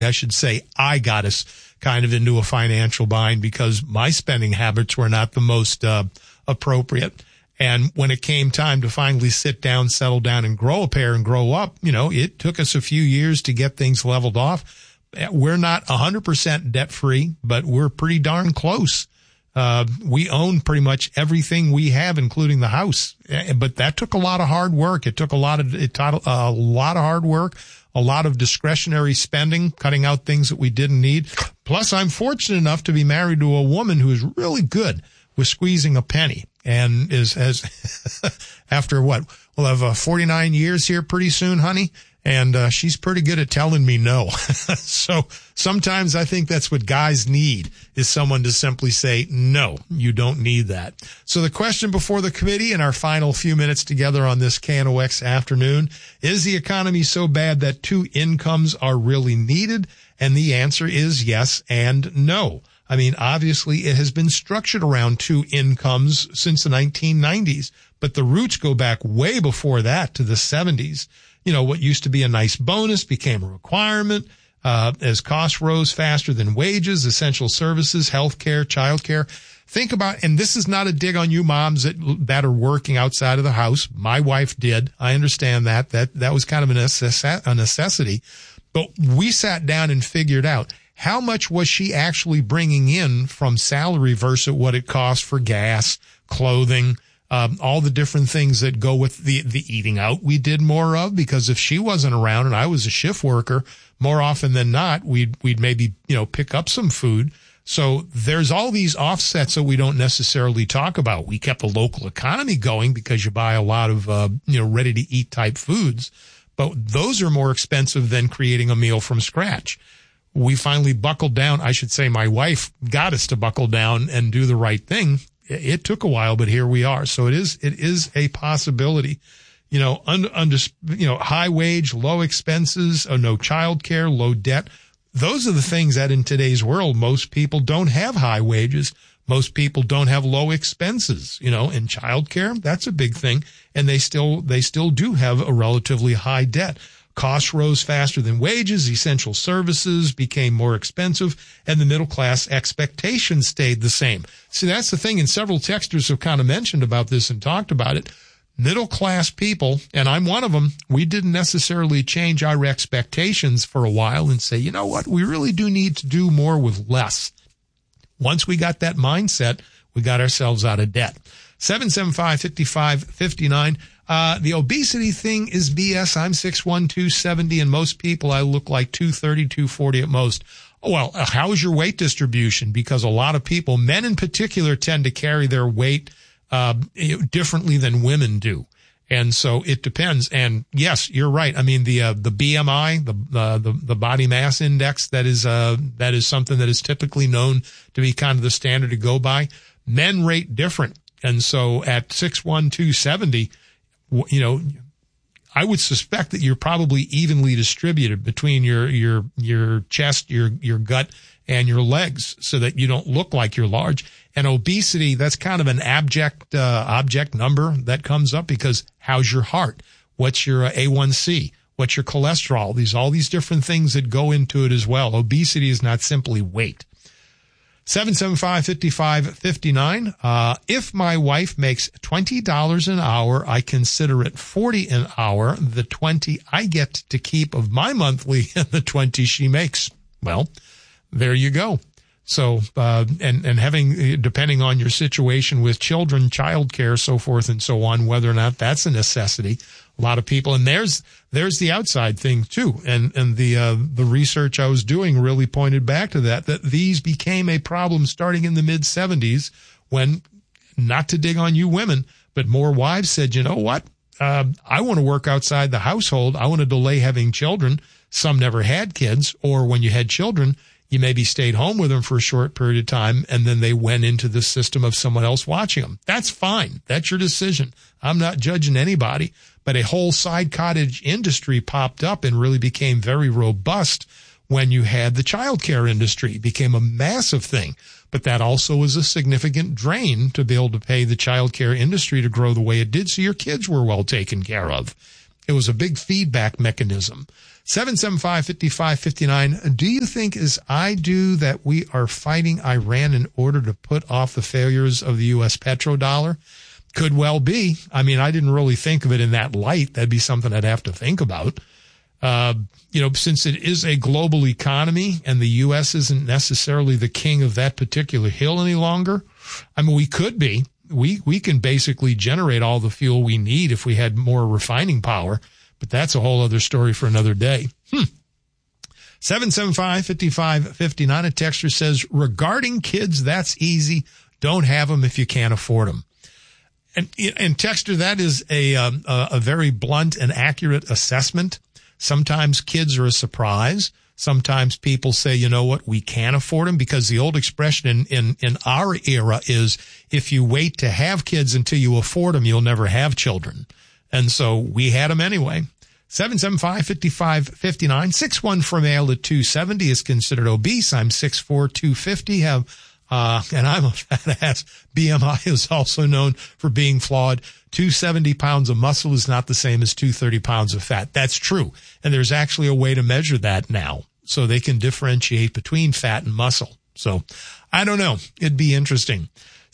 I should say I got us kind of into a financial bind because my spending habits were not the most appropriate. And when it came time to finally sit down, settle down, and grow a pair and grow up, it took us a few years to get things leveled off. We're not 100% debt free, but we're pretty darn close. We own pretty much everything we have, including the house. But that took a lot of hard work. It taught a lot of hard work, a lot of discretionary spending, cutting out things that we didn't need. Plus, I'm fortunate enough to be married to a woman who is really good with squeezing a penny and has after what? We'll have 49 years here pretty soon, honey. And she's pretty good at telling me no. So sometimes I think that's what guys need, is someone to simply say, no, you don't need that. So the question before the committee in our final few minutes together on this KNOX afternoon, is the economy so bad that two incomes are really needed? And the answer is yes and no. I mean, obviously it has been structured around two incomes since the 1990s, but the roots go back way before that to the 70s. What used to be a nice bonus became a requirement as costs rose faster than wages, essential services, healthcare, childcare. Think about, and this is not a dig on you moms that are working outside of the house. My wife did. I understand that was kind of a necessity. But we sat down and figured out how much was she actually bringing in from salary versus what it cost for gas, clothing, all the different things that go with the eating out we did more of, because if she wasn't around and I was a shift worker, more often than not, we'd maybe, pick up some food. So there's all these offsets that we don't necessarily talk about. We kept the local economy going because you buy a lot of, ready to eat type foods, but those are more expensive than creating a meal from scratch. We finally buckled down. I should say my wife got us to buckle down and do the right thing. It took a while, but here we are. So it is a possibility, high wage, low expenses, no child care, low debt. Those are the things that in today's world, most people don't have high wages. Most people don't have low expenses, in child care. That's a big thing. And they still do have a relatively high debt. Costs rose faster than wages, essential services became more expensive, and the middle class expectations stayed the same. See, that's the thing, and several texters have kind of mentioned about this and talked about it. Middle class people, and I'm one of them, we didn't necessarily change our expectations for a while and say, you know what, we really do need to do more with less. Once we got that mindset, we got ourselves out of debt. 775-5559. The obesity thing is BS. I'm 6'1", 270, and most people I look like 230, 240 at most. Well, how is your weight distribution? Because a lot of people, men in particular, tend to carry their weight differently than women do. And so it depends. And yes, you're right. I mean, the BMI, the body mass index, that is something that is typically known to be kind of the standard to go by. Men rate different. And so at 6'1", 270, I would suspect that you're probably evenly distributed between your chest, your gut, and your legs, so that you don't look like you're large. And obesity, that's kind of an object number that comes up, because how's your heart? What's your A1C? What's your cholesterol? All these different things that go into it as well. Obesity is not simply weight. 775-5559. If my wife makes $20 an hour, I consider it $40 an hour. The 20 I get to keep of my monthly and the 20 she makes. Well, there you go. So, and having, depending on your situation with children, childcare, so forth and so on, whether or not that's a necessity. A lot of people, and there's the outside thing too. And the research I was doing really pointed back to that these became a problem starting in the mid 70s when, not to dig on you women, but more wives said, you know what? I want to work outside the household. I want to delay having children. Some never had kids, or when you had children, you maybe stayed home with them for a short period of time, and then they went into the system of someone else watching them. That's fine. That's your decision. I'm not judging anybody. But a whole side cottage industry popped up and really became very robust when you had the childcare industry. It became a massive thing. But that also was a significant drain to be able to pay the childcare industry to grow the way it did, so your kids were well taken care of. It was a big feedback mechanism. 775-5559. Do you think, as I do, that we are fighting Iran in order to put off the failures of the U.S. petrodollar? Could well be. I mean, I didn't really think of it in that light. That'd be something I'd have to think about. Since it is a global economy and the U.S. isn't necessarily the king of that particular hill any longer, I mean, we could be. We can basically generate all the fuel we need if we had more refining power, but that's a whole other story for another day. 775-5559. A texter says, regarding kids, that's easy. Don't have them if you can't afford them. And texter, that is a very blunt and accurate assessment. Sometimes kids are a surprise. Sometimes people say, you know what, we can't afford them, because the old expression in our era is, if you wait to have kids until you afford them, you'll never have children. And so we had them anyway. 775-5559. 6'1" for male at 270 is considered obese. I'm 6'4", 250, and I'm a fat ass. BMI is also known for being flawed. 270 pounds of muscle is not the same as 230 pounds of fat. That's true. And there's actually a way to measure that now, so they can differentiate between fat and muscle. So I don't know. It'd be interesting.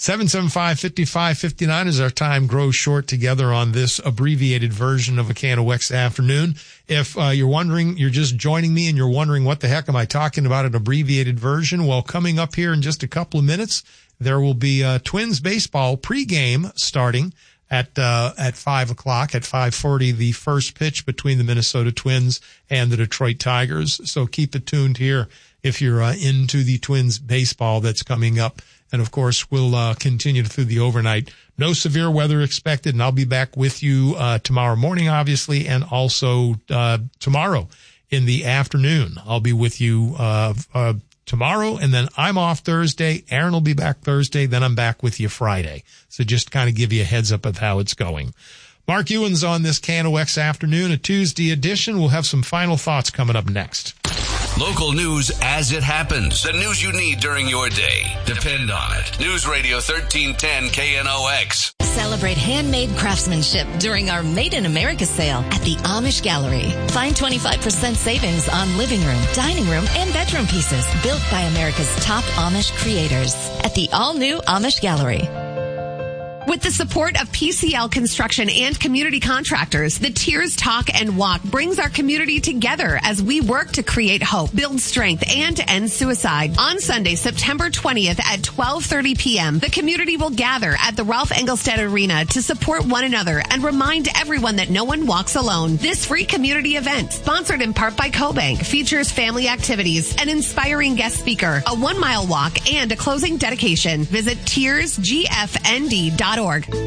775-5559 as our time grows short together on this abbreviated version of A Can of Wex Afternoon. If you're wondering, you're just joining me and you're wondering what the heck am I talking about, an abbreviated version? Well, coming up here in just a couple of minutes, there will be Twins baseball pregame starting at 5 o'clock. At 5:40, the first pitch between the Minnesota Twins and the Detroit Tigers. So keep it tuned here if you're into the Twins baseball that's coming up. And of course, we'll continue through the overnight. No severe weather expected, and I'll be back with you tomorrow morning, obviously, and also tomorrow in the afternoon. I'll be with you tomorrow, and then I'm off Thursday. Aaron will be back Thursday. Then I'm back with you Friday. So just kind of give you a heads up of how it's going. Mark Ewan's on this Can of Wex Afternoon, a Tuesday edition. We'll have some final thoughts coming up next. Local news as it happens. The news you need during your day. Depend on it. News Radio 1310 KNOX. Celebrate handmade craftsmanship during our Made in America sale at the Amish Gallery. Find 25% savings on living room, dining room, and bedroom pieces built by America's top Amish creators at the all-new Amish Gallery. With the support of PCL Construction and community contractors, the Tears Talk and Walk brings our community together as we work to create hope, build strength, and end suicide. On Sunday, September 20th at 12:30 p.m., the community will gather at the Ralph Engelstad Arena to support one another and remind everyone that no one walks alone. This free community event, sponsored in part by CoBank, features family activities, an inspiring guest speaker, a 1-mile walk, and a closing dedication. Visit tearsgfnd.org.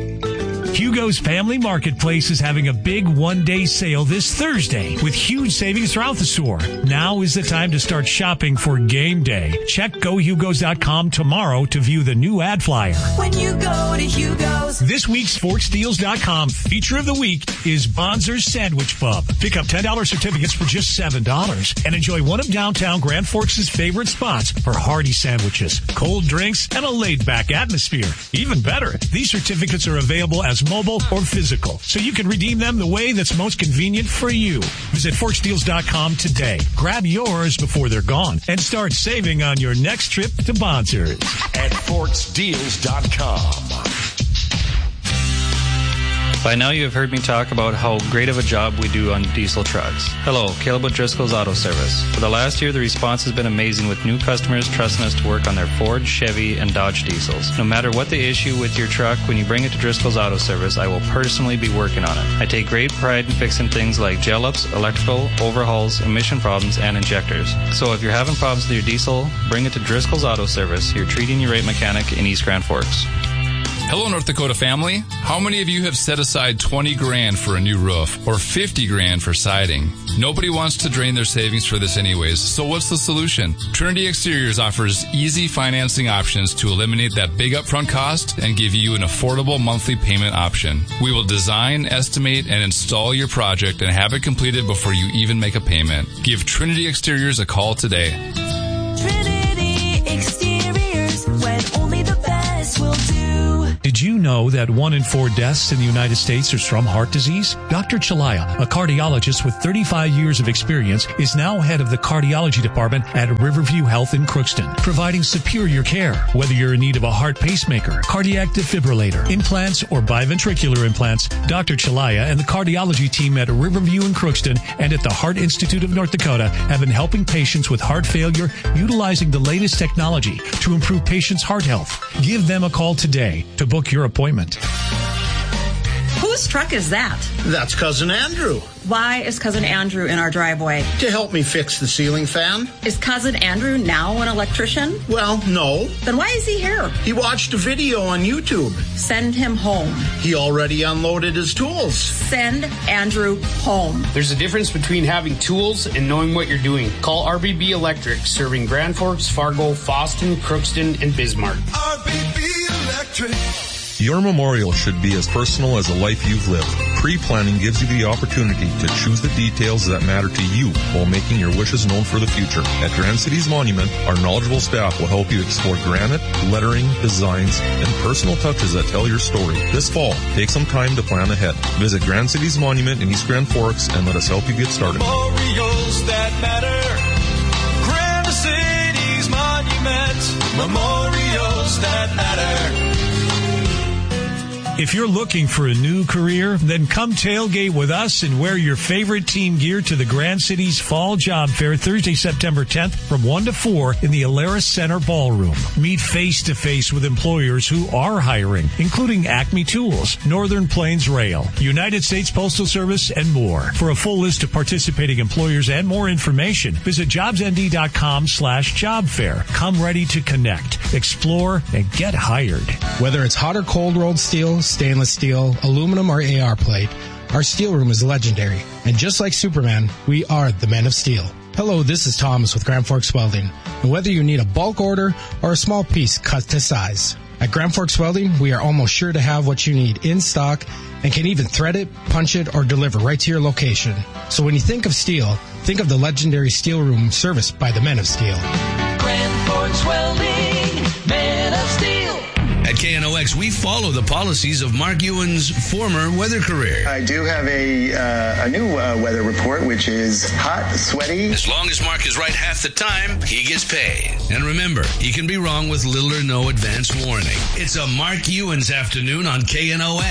Hugo's Family Marketplace is having a big one-day sale this Thursday with huge savings throughout the store. Now is the time to start shopping for game day. Check GoHugos.com tomorrow to view the new ad flyer. When you go to Hugo's. This week's ForkSteels.com feature of the week is Bonzer's Sandwich Pub. Pick up $10 certificates for just $7 and enjoy one of downtown Grand Forks' favorite spots for hearty sandwiches, cold drinks, and a laid-back atmosphere. Even better, these certificates are available as mobile or physical, so you can redeem them the way that's most convenient for you. Visit ForkSteels.com today. Grab yours before they're gone and start saving on your next trip to Bonzer's. At ForkSteels.com. By now you have heard me talk about how great of a job we do on diesel trucks. Hello, Caleb with Driscoll's Auto Service. For the last year, the response has been amazing with new customers trusting us to work on their Ford, Chevy, and Dodge diesels. No matter what the issue with your truck, when you bring it to Driscoll's Auto Service, I will personally be working on it. I take great pride in fixing things like gel ups, electrical, overhauls, emission problems, and injectors. So if you're having problems with your diesel, bring it to Driscoll's Auto Service, your treating you right mechanic in East Grand Forks. Hello, North Dakota family. How many of you have set aside $20,000 for a new roof or $50,000 for siding? Nobody wants to drain their savings for this anyways, so what's the solution? Trinity Exteriors offers easy financing options to eliminate that big upfront cost and give you an affordable monthly payment option. We will design, estimate, and install your project and have it completed before you even make a payment. Give Trinity Exteriors a call today. Trinity Exteriors, when only the best will do. Did you know that 1 in 4 deaths in the United States are from heart disease? Dr. Chalaya, a cardiologist with 35 years of experience, is now head of the cardiology department at Riverview Health in Crookston, providing superior care. Whether you're in need of a heart pacemaker, cardiac defibrillator, implants, or biventricular implants, Dr. Chalaya and the cardiology team at Riverview in Crookston and at the Heart Institute of North Dakota have been helping patients with heart failure utilizing the latest technology to improve patients' heart health. Give them a call today to book your appointment. Whose truck is that? That's Cousin Andrew. Why is Cousin Andrew in our driveway? To help me fix the ceiling fan. Is Cousin Andrew now an electrician? Well, no. Then why is he here? He watched a video on YouTube. Send him home. He already unloaded his tools. Send Andrew home. There's a difference between having tools and knowing what you're doing. Call RBB Electric, serving Grand Forks, Fargo, Fosston, Crookston, and Bismarck. RBB Electric. Your memorial should be as personal as the life you've lived. Pre-planning gives you the opportunity to choose the details that matter to you while making your wishes known for the future. At Grand Cities Monument, our knowledgeable staff will help you explore granite, lettering, designs, and personal touches that tell your story. This fall, take some time to plan ahead. Visit Grand Cities Monument in East Grand Forks and let us help you get started. Memorials that matter. Grand Cities Monument. Memorials that matter. If you're looking for a new career, then come tailgate with us and wear your favorite team gear to the Grand Cities Fall Job Fair Thursday, September 10th from 1 to 4 in the Alaris Center Ballroom. Meet face-to-face with employers who are hiring, including Acme Tools, Northern Plains Rail, United States Postal Service, and more. For a full list of participating employers and more information, visit jobsnd.com/job fair. Come ready to connect, explore, and get hired. Whether it's hot or cold rolled steel, stainless steel, aluminum, or AR plate, our steel room is legendary. And just like Superman, we are the Men of Steel. Hello, this is Thomas with Grand Forks Welding. And whether you need a bulk order or a small piece cut to size, at Grand Forks Welding, we are almost sure to have what you need in stock and can even thread it, punch it, or deliver right to your location. So when you think of steel, think of the legendary steel room serviced by the Men of Steel. Grand Forks Welding, Men of Steel. At KNOX, we follow the policies of Mark Ewan's former weather career. I do have a new weather report, which is hot, sweaty. As long as Mark is right half the time, he gets paid. And remember, he can be wrong with little or no advance warning. It's a Mark Ewan's afternoon on KNOX.